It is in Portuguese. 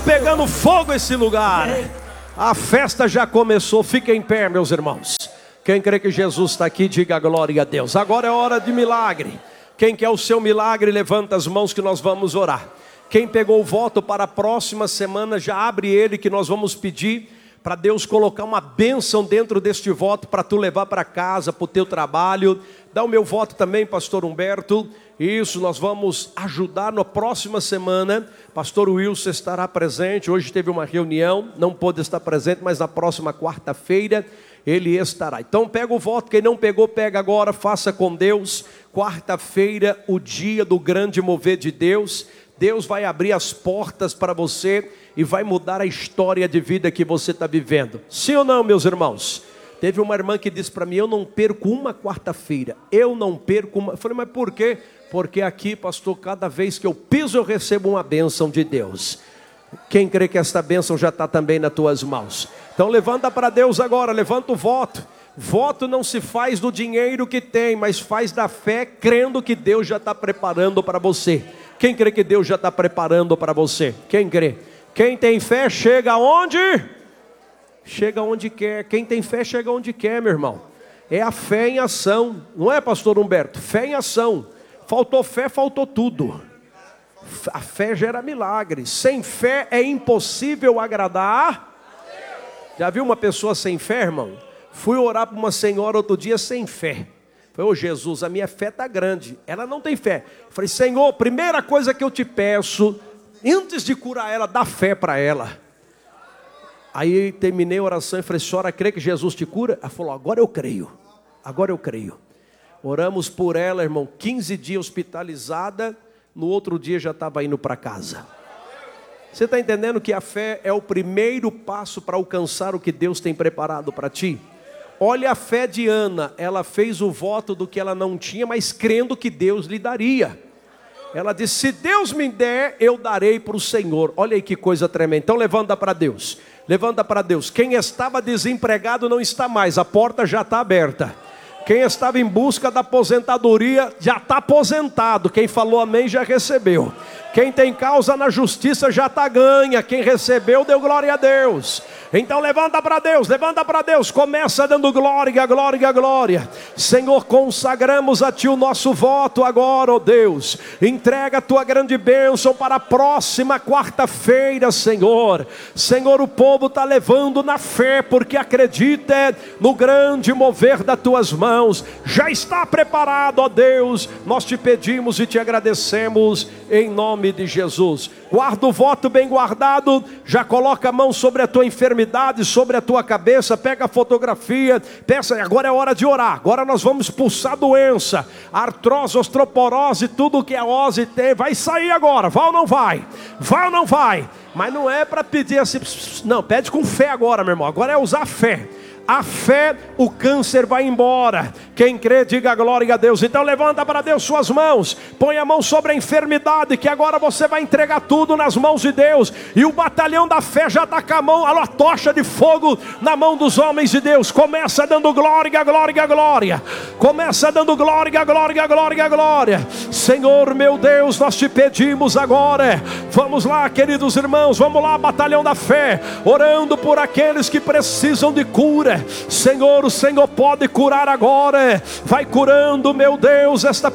pegando fogo esse lugar. A festa já começou. Fiquem em pé, meus irmãos. Quem crê que Jesus está aqui, diga glória a Deus. Agora é hora de milagre. Quem quer o seu milagre, levanta as mãos que nós vamos orar. Quem pegou o voto para a próxima semana, já abre ele, que nós vamos pedir para Deus colocar uma bênção dentro deste voto para tu levar para casa, para o teu trabalho. Dá o meu voto também, pastor Humberto. Isso, nós vamos ajudar na próxima semana. Pastor Wilson estará presente. Hoje teve uma reunião, não pôde estar presente, mas na próxima quarta-feira ele estará. Então pega o voto, quem não pegou, pega agora, faça com Deus. Quarta-feira, o dia do grande mover de Deus. Deus vai abrir as portas para você e vai mudar a história de vida que você está vivendo. Sim ou não, meus irmãos? Teve uma irmã que disse para mim, eu não perco uma quarta-feira. Eu não perco uma. Eu falei, mas por quê? Porque aqui, pastor, cada vez que eu piso, eu recebo uma bênção de Deus. Quem crê que esta bênção já está também nas tuas mãos? Então levanta para Deus agora, levanta o voto. Voto não se faz do dinheiro que tem, mas faz da fé, crendo que Deus já está preparando para você. Quem crê que Deus já está preparando para você? Quem crê? Quem tem fé chega aonde? Chega onde quer. Quem tem fé chega onde quer, meu irmão. É a fé em ação. Não é, pastor Humberto? Fé em ação. Faltou fé, faltou tudo. A fé gera milagres. Sem fé é impossível agradar. Já viu uma pessoa sem fé, irmão? Fui orar para uma senhora outro dia sem fé. Falei, ô Jesus, a minha fé está grande. Ela não tem fé. Falei, Senhor, primeira coisa que eu te peço, antes de curar ela, dá fé para ela. Aí terminei a oração e falei, senhora, crê que Jesus te cura? Ela falou, agora eu creio. Agora eu creio. Oramos por ela, irmão, 15 dias hospitalizada. No outro dia já estava indo para casa. Você está entendendo que a fé é o primeiro passo para alcançar o que Deus tem preparado para ti? Olha a fé de Ana, ela fez o voto do que ela não tinha, mas crendo que Deus lhe daria. Ela disse, se Deus me der, eu darei para o Senhor. Olha aí que coisa tremenda. Então levanta para Deus, levanta para Deus. Quem estava desempregado não está mais, a porta já está aberta. Quem estava em busca da aposentadoria já está aposentado. Quem falou amém já recebeu. Quem tem causa na justiça já está ganha. Quem recebeu deu glória a Deus. Então levanta para Deus, levanta para Deus. Começa dando glória, glória, glória. Senhor, consagramos a Ti o nosso voto agora, ó Deus. Entrega a Tua grande bênção para a próxima quarta-feira, Senhor. Senhor, o povo está levando na fé, porque acredita no grande mover das Tuas mãos. Já está preparado, ó Deus. Nós Te pedimos e Te agradecemos em nome de Jesus. Guarda o voto bem guardado. Já coloca a mão sobre a tua enfermidade, sobre a tua cabeça. Pega a fotografia. Peça, agora é hora de orar. Agora nós vamos expulsar a doença, artrose, osteoporose, tudo que a ose tem. Vai sair agora. Vai ou não vai? Vai ou não vai? Mas não é para pedir assim. Não, pede com fé agora, meu irmão. Agora é usar fé. A fé, o câncer vai embora. Quem crê, diga glória a Deus. Então levanta para Deus suas mãos. Põe a mão sobre a enfermidade, que agora você vai entregar tudo nas mãos de Deus. E o batalhão da fé já está com a mão, a tocha de fogo na mão dos homens de Deus. Começa dando glória, glória, glória. Começa dando glória, glória, glória, glória. Senhor meu Deus, nós Te pedimos agora. Vamos lá, queridos irmãos, vamos lá, batalhão da fé. Orando por aqueles que precisam de cura. Senhor, o Senhor pode curar agora. Vai curando, meu Deus, esta